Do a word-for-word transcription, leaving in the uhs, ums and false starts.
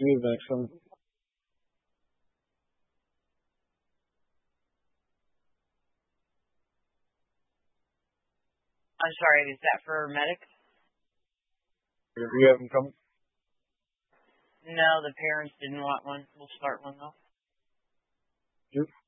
you have some. I'm sorry, is that for medics? You have them coming? No, the parents didn't want one. We'll start one though. Yep.